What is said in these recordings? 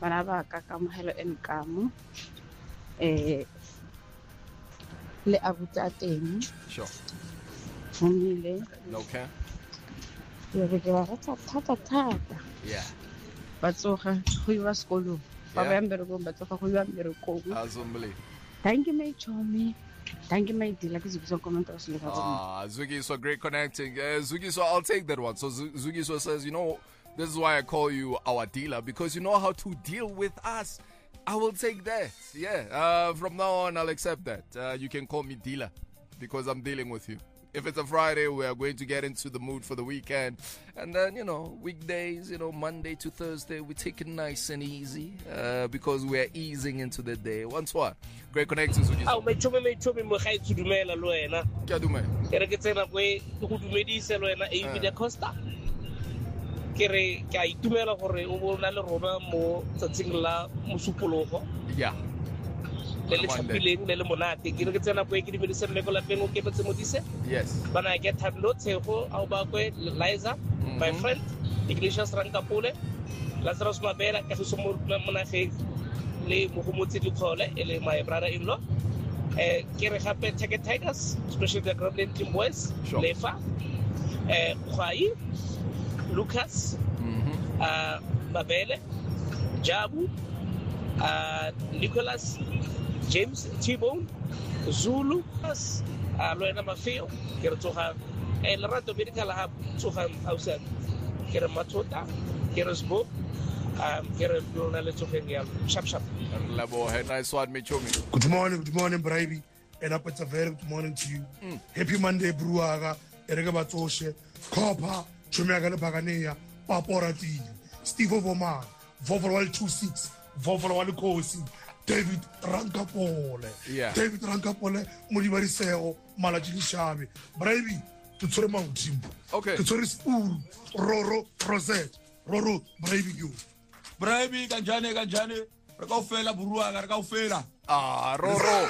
bana ba ka Kamohelo and Kamo le abuti a teng Sure. Momile Okay. ke re ke ba rata thata Yeah. ba tsoga go iwa sekolong ba Yeah. ba mberekong ba tsoga go iwa mberekong Azumble. thank you my chomi thank you my dear like Zugiso comment was like Zugiso, great connecting. Zugiso, I'll take that one. So Zugiso says, you know, this is why I call you our dealer, because you know how to deal with us. I will take that. Yeah. From now on, I'll accept that. You can call me dealer because I'm dealing with you. If it's a Friday, we are going to get into the mood for the weekend. And then, you know, weekdays, you know, Monday to Thursday, we take it nice and easy because we are easing into the day. Once what? Great connections with you. Oh, me chome mo ga itse dumela lo wena. Ke a dumela. Ke re ke tsena go dumedisa lo wena AB da Costa. Ke re ke a itumela gore o bona le rona mo tsatsing la mosupologo. Yeah. Le tlhapileng le monate ke re ke tsena go ke dumedisa mme go lapeng o ke botse modise. Yes. Bana ke Thando Tshego a ba kwe Liza, my friend Ignatius Rankapole, Lazarus Mabela ka se mo monageng le mogomotse dikhole ele my brother-in-law. Ke re gape Teke Tigers, especially the Gremlin Team Boys, Sure. Lefa, Khwai, Lucas, Mabele, Jabu, Nicholas, James T-Bone, Zulu, Loena Mafeo, ke re tsoga Lerato Medical Hub tsoga outside. Ke re Matota, ke re Sbo, ke re lona le tsogeng ya sharp. Nice one, Michomi. Good morning, Braibi. And up it's a very good morning to you. Happy Monday, Bruaga, Erega Batoshe, Kopa, Chumaga Baganeya, Paporati, Steve Ovoma, Vovolwal 26, Vovolwal Kosi, David Rankapole, Yeah. David Rankapole, Mudivariseo, Malajini Shabi, Braibi, to Tremont Timbo. Okay. To Tori Spoon, Roro, Rosette, Roro, Braibi you. Braibi kanjani re ka ofela buruaga re ka ofela Roro.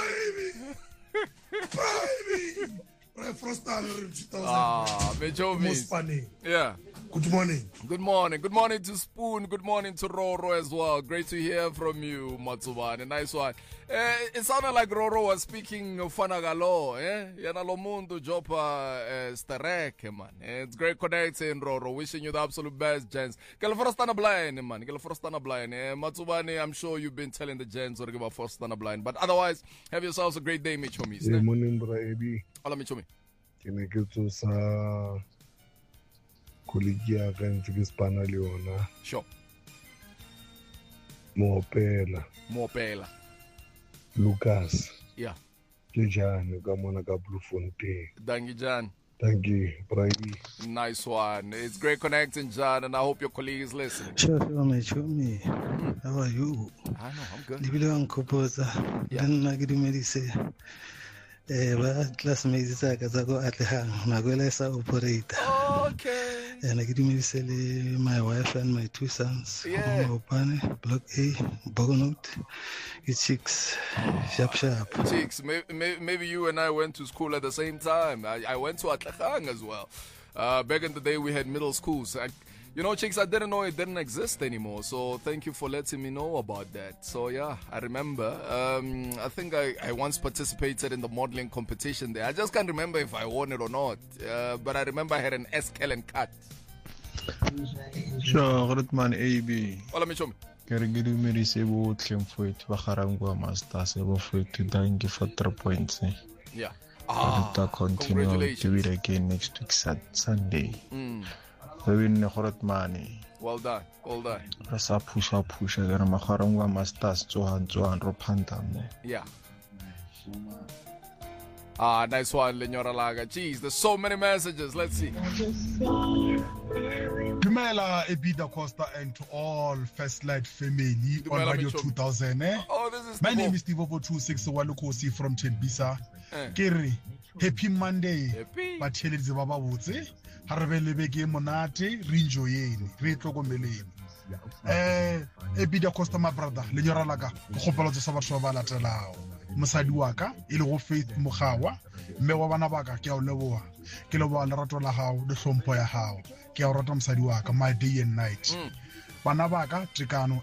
Braibi! Frostal 2000. Michomi. Most funny. Yeah. Good morning. Good morning. Good morning to Spoon. Good morning to Roro as well. Great to hear from you, Matsubane. Nice one. It sounded like Roro was speaking Fanagalo. Yana lo mundo jopa stereke, man. It's great connecting, Roro. Wishing you the absolute best, gents. Kela forastana blind, man. Kela forastana blind. Matsubane, I'm sure you've been telling the gents or give a forastana blind. But otherwise, have yourselves a great day, Michomi. Good morning, Braibi. Hola, Michomi. Ke ne ke tsosa colleague ya ka ntse ke spana le yona Sure. Moopela Lucas Yeah. ke jane ka mona ka Bloemfontein. Dangi Jan. Thank you, Braibi. Nice one. It's great connecting, John, and I hope your colleague is listening. Sure, Michomi. How are you? I know, I'm good. Dibile wa nkopoza. Nna ke dumedise. Ba classmates tsa ka tsa go Atlehang na go lesa operator. Okay. And I give me my wife and my two sons. Yeah. Block A, Bogonout. It's chicks. Sharp. Chicks, maybe you and I went to school at the same time. I went to Atlehang as well. Back in the day, we had middle schools. You know, chicks, I didn't know it didn't exist anymore. So thank you for letting me know about that. So yeah, I remember. I think I once participated in the modeling competition there. I just can't remember if I won it or not. But I remember I had an S-Kellen cut. Sure, Rutman AB. Hola, Michomi. Kerigiri Merisi botlhe mfowethu ba garangwa masters bo fowethu thank you for 3 points. Yeah. Continue to do it again next week Sunday. Well done. Re sa phusha ke re magarangwa masters tsohan ro phanda mo. Yeah. Nice one, Lenyora Laga. Jeez, there's so many messages. Let's see. Dumela Ebida Costa and to all First Light family on Radio 2000. Oh, this is My name is Steve Ovo 26 Walukosi from Tembisa. Kiri, happy Monday. Bachelezi baba botse. Harabele beke monate, rinjoyeni, re tlokomeleni. Ebida Costa my brother, Lenyora Laga. Khopelo tsa batho ba latelao. Mosadi wa ka ile go Faith Mogawa mme wa bana baka ke a o leboa ke leboa lerato la hao le hlompho ya hao ke a o rata mosadi wa ka my day and night bana baka Tekano